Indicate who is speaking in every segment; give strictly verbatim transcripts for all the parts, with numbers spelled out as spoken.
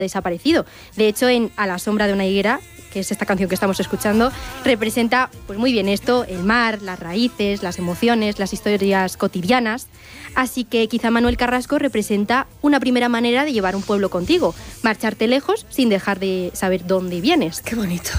Speaker 1: desaparecido. De hecho, en A la sombra de una higuera, que es esta canción que estamos escuchando, representa pues muy bien esto, el mar, las raíces, las emociones, las historias cotidianas. Así que quizá Manuel Carrasco representa una primera manera de llevar un pueblo contigo, marcharte lejos sin dejar de saber dónde vienes.
Speaker 2: ¡Qué bonito!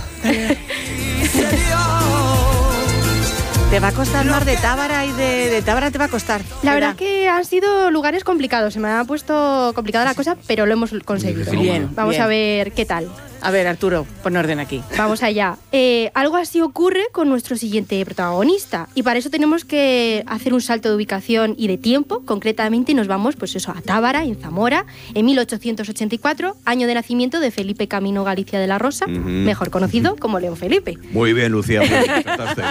Speaker 2: ¿Te va a costar más de Tábara y de, de Tábara te va a costar?
Speaker 1: La verdad que han sido lugares complicados, se me ha puesto complicada la cosa, pero lo hemos conseguido.
Speaker 2: Bien,
Speaker 1: Vamos
Speaker 2: bien.
Speaker 1: a ver qué tal.
Speaker 2: A ver, Arturo, pon orden aquí.
Speaker 1: Vamos allá. Eh, algo así ocurre con nuestro siguiente protagonista y para eso tenemos que hacer un salto de ubicación y de tiempo. Concretamente nos vamos pues eso, a Tábara, en Zamora, en mil ochocientos ochenta y cuatro, año de nacimiento de Felipe Camino Galicia de la Rosa, uh-huh. mejor conocido como León Felipe.
Speaker 3: Muy bien, Lucía. Muy bien,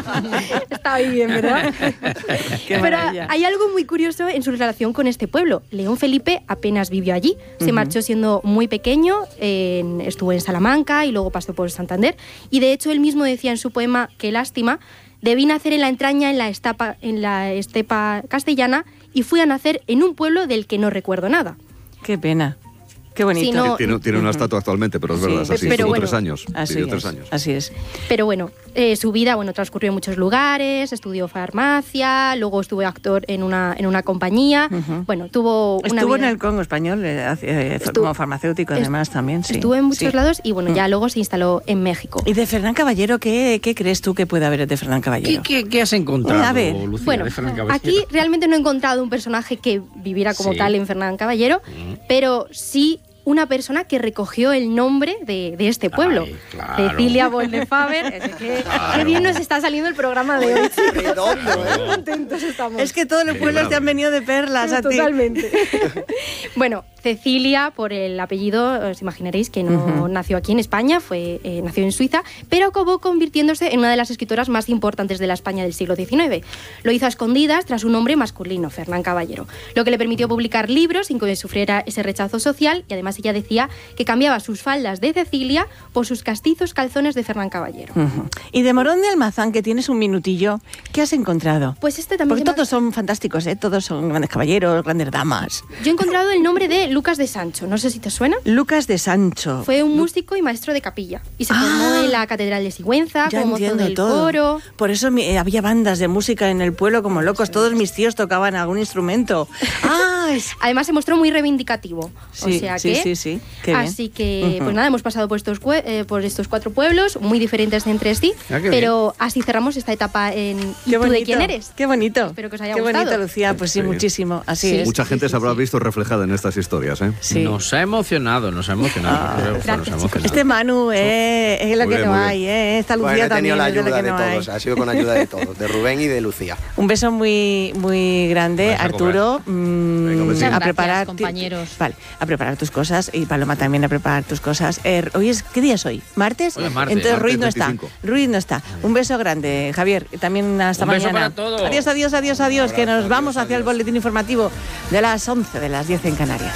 Speaker 1: está bien, ¿verdad?
Speaker 2: Qué
Speaker 1: Pero
Speaker 2: maravilla.
Speaker 1: hay algo muy curioso en su relación con este pueblo. León Felipe apenas vivió allí. Se uh-huh. marchó siendo muy pequeño, en, estuvo en Salamanca, Manca y luego pasó por Santander, y de hecho él mismo decía en su poema Qué lástima, debí nacer en la entraña en la, estapa, en la estepa castellana y fui a nacer en un pueblo del que no recuerdo nada.
Speaker 2: Qué pena. Qué bonito.
Speaker 1: Sí, no,
Speaker 3: tiene tiene una uh-huh. estatua actualmente, pero es
Speaker 2: sí,
Speaker 3: verdad, es así.
Speaker 1: Pero
Speaker 3: Estuvo
Speaker 1: bueno,
Speaker 3: tres años.
Speaker 2: Así
Speaker 3: vivió
Speaker 2: es,
Speaker 3: tres años.
Speaker 2: Así es.
Speaker 1: Pero bueno, eh, su vida bueno transcurrió en muchos lugares, estudió farmacia, luego estuvo actor en una, en una compañía. Uh-huh. Bueno, tuvo una
Speaker 2: Estuvo
Speaker 1: vida...
Speaker 2: en el Congo español, eh, eh,
Speaker 1: estuvo,
Speaker 2: como farmacéutico además est- también, sí.
Speaker 1: Estuvo en muchos
Speaker 2: sí.
Speaker 1: lados y bueno, ya luego se instaló en México.
Speaker 2: ¿Y de Fernán Caballero qué, qué crees tú que puede haber de Fernán Caballero?
Speaker 4: ¿Qué, qué, qué has encontrado,
Speaker 2: eh, a ver.
Speaker 4: Lucía,
Speaker 1: bueno,
Speaker 4: de Fernán Caballero?
Speaker 1: Aquí realmente no he encontrado un personaje que viviera como
Speaker 4: sí.
Speaker 1: tal en Fernán Caballero, mm. pero sí una persona que recogió el nombre de, de este pueblo.
Speaker 4: Ay, claro.
Speaker 1: Cecilia Boldefáver. Es que, claro. Qué bien nos está saliendo el programa de hoy, chicos.
Speaker 5: ¿De dónde?
Speaker 1: Qué contentos estamos.
Speaker 2: Es que todos los pueblos te han venido de perlas a ti.
Speaker 1: Totalmente. Bueno, Cecilia, por el apellido, os imaginaréis que no uh-huh. nació aquí en España, fue, eh, nació en Suiza, pero acabó convirtiéndose en una de las escritoras más importantes de la España del siglo diecinueve. Lo hizo a escondidas tras un nombre masculino, Fernán Caballero, lo que le permitió publicar libros sin que sufriera ese rechazo social, y además ella decía que cambiaba sus faldas de Cecilia por sus castizos calzones de Fernán Caballero.
Speaker 2: Uh-huh. Y de Morón de Almazán, que tienes un minutillo, ¿qué has encontrado?
Speaker 1: Pues este también...
Speaker 2: Porque todos son fantásticos, ¿eh? Todos son grandes caballeros, grandes damas.
Speaker 1: Yo he encontrado el nombre de Lucas de Sancho, no sé si te suena.
Speaker 2: Lucas de Sancho.
Speaker 1: Fue un músico y maestro de capilla y se ah, formó en la Catedral de Sigüenza como mozo del
Speaker 2: todo.
Speaker 1: coro.
Speaker 2: Por eso mi, había bandas de música en el pueblo como locos, todos mis tíos tocaban algún instrumento. Ah, es...
Speaker 1: Además se mostró muy reivindicativo.
Speaker 2: Sí,
Speaker 1: o sea
Speaker 2: sí,
Speaker 1: que,
Speaker 2: sí, sí. Qué
Speaker 1: así
Speaker 2: bien.
Speaker 1: que, uh-huh. pues nada, hemos pasado por estos, eh, por estos cuatro pueblos, muy diferentes entre sí,
Speaker 4: ah,
Speaker 1: pero bien. Así cerramos esta etapa en ¿Y
Speaker 2: qué
Speaker 1: tú
Speaker 2: bonito,
Speaker 1: de quién eres?
Speaker 2: Qué bonito.
Speaker 1: Espero que os haya
Speaker 2: qué
Speaker 1: gustado.
Speaker 2: Qué bonito, Lucía, pues sí, sí. muchísimo, así
Speaker 1: sí.
Speaker 2: es.
Speaker 3: Mucha gente
Speaker 2: sí,
Speaker 3: se habrá
Speaker 2: sí.
Speaker 3: visto reflejada en estas historias, ¿eh?
Speaker 2: Sí.
Speaker 4: Nos ha emocionado, nos ha emocionado.
Speaker 2: Ah,
Speaker 4: creo,
Speaker 1: gracias,
Speaker 4: nos ha emocionado.
Speaker 2: Este Manu eh, es lo muy que bien, no hay, eh. Esta Lucía
Speaker 5: bueno, he
Speaker 2: también
Speaker 5: la
Speaker 2: es
Speaker 5: ayuda
Speaker 2: lo que
Speaker 5: de
Speaker 2: no
Speaker 5: todos,
Speaker 2: hay.
Speaker 5: ha sido con ayuda de todos, de Rubén y de Lucía.
Speaker 2: Un beso muy muy grande, Arturo. Mmm,
Speaker 3: Venga,
Speaker 2: a
Speaker 6: gracias,
Speaker 2: preparar
Speaker 6: compañeros.
Speaker 2: Vale, a preparar tus cosas y Paloma también a preparar tus cosas. Eh, hoy es ¿qué día es hoy? ¿Martes?
Speaker 4: Hoy es martes.
Speaker 2: Entonces
Speaker 3: martes
Speaker 2: Ruiz no
Speaker 3: veinticinco.
Speaker 2: está. Ruiz no está. Un beso grande, Javier. También hasta
Speaker 4: Un
Speaker 2: mañana.
Speaker 4: beso para todos.
Speaker 2: Adiós, adiós, adiós, adiós. Que nos
Speaker 4: Adiós,
Speaker 2: vamos
Speaker 4: adiós.
Speaker 2: hacia el boletín informativo de las once, de las diez en Canarias.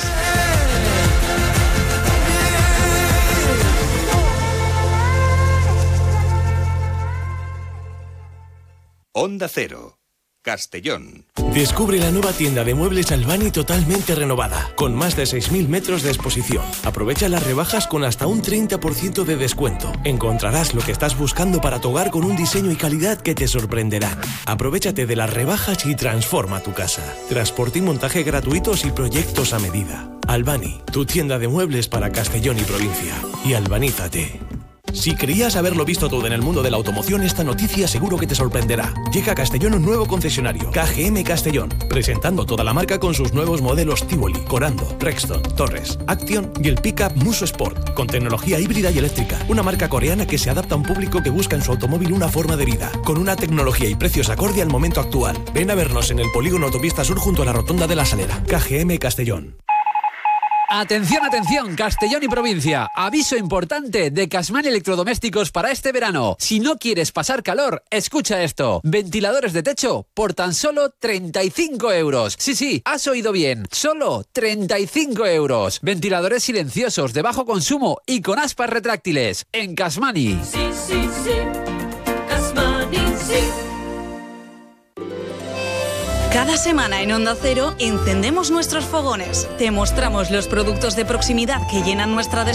Speaker 7: Onda Cero, Castellón.
Speaker 8: Descubre la nueva tienda de muebles Albani totalmente renovada, con más de seis mil metros de exposición. Aprovecha las rebajas con hasta un treinta por ciento de descuento. Encontrarás lo que estás buscando para tu hogar con un diseño y calidad que te sorprenderán. Aprovéchate de las rebajas y transforma tu casa. Transporte y montaje gratuitos y proyectos a medida. Albani, tu tienda de muebles para Castellón y provincia. Y albanízate. Si creías haberlo visto todo en el mundo de la automoción, esta noticia seguro que te sorprenderá. Llega a Castellón un nuevo concesionario, K G M Castellón, presentando toda la marca con sus nuevos modelos Tivoli, Corando, Rexton, Torres, Action y el pickup Muso Sport, con tecnología híbrida y eléctrica. Una marca coreana que se adapta a un público que busca en su automóvil una forma de vida, con una tecnología y precios acorde al momento actual. Ven a vernos en el polígono Autopista Sur junto a la Rotonda de la Salera. K G M Castellón.
Speaker 9: Atención, atención, Castellón y provincia. Aviso importante de Casman Electrodomésticos para este verano. Si no quieres pasar calor, escucha esto. Ventiladores de techo por tan solo treinta y cinco euros. Sí, sí, has oído bien. Solo treinta y cinco euros. Ventiladores silenciosos de bajo consumo y con aspas retráctiles. En Casmani.
Speaker 10: Sí, sí, sí. Casmani, sí.
Speaker 6: Cada semana en Onda Cero encendemos nuestros fogones, te mostramos los productos de proximidad que llenan nuestra